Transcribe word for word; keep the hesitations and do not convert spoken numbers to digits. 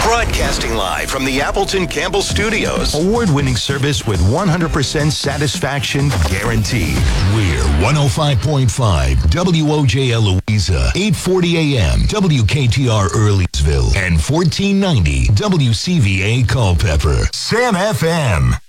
Broadcasting live from the Appleton Campbell Studios. Award-winning service with one hundred percent satisfaction guaranteed. We're one oh five point five W O J L Louisa, eight forty A M W K T R Earlysville, and fourteen ninety W C V A Culpeper. Sam F M.